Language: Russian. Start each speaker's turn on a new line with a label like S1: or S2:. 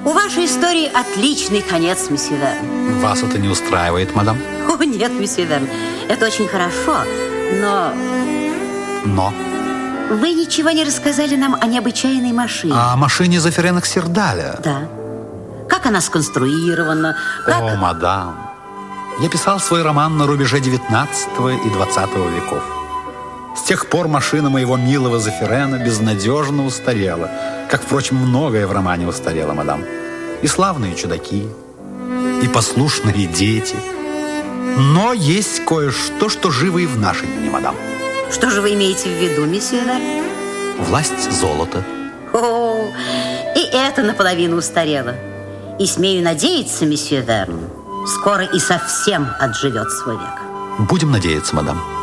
S1: У вашей истории отличный конец, месье Верн.
S2: Вас это не устраивает, мадам?
S1: О, нет, месье Верн, это очень хорошо, но...
S2: Но?
S1: Вы ничего не рассказали нам о необычайной машине.
S2: О машине Зофирена Ксердаля?
S1: Да. Как она сконструирована? Как...
S2: О, мадам, я писал свой роман на рубеже 19 и 20 веков. С тех пор машина моего милого Зофирена безнадежно устарела, как, впрочем, многое в романе устарело, мадам. И славные чудаки, и послушные дети. Но есть кое-что, что живо и в наши дни, мадам.
S1: Что же вы имеете в виду, месье Верн?
S2: Власть золота.
S1: О, и это наполовину устарело. И смею надеяться, месье Верн, скоро и совсем отживет свой век.
S2: Будем надеяться, мадам.